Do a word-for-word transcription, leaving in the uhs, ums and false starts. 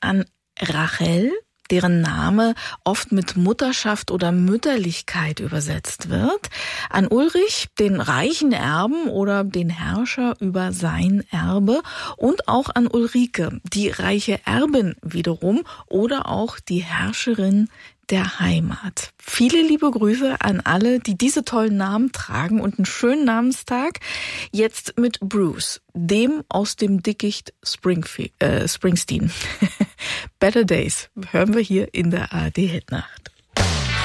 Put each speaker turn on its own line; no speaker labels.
an Rachel, deren Name oft mit Mutterschaft oder Mütterlichkeit übersetzt wird, an Ulrich, den reichen Erben oder den Herrscher über sein Erbe, und auch an Ulrike, die reiche Erbin wiederum oder auch die Herrscherin der Heimat. Viele liebe Grüße an alle, die diese tollen Namen tragen, und einen schönen Namenstag. Jetzt mit Bruce, dem aus dem Dickicht Springfe- äh, Springsteen. Better Days hören wir hier in der A R D Hitnacht.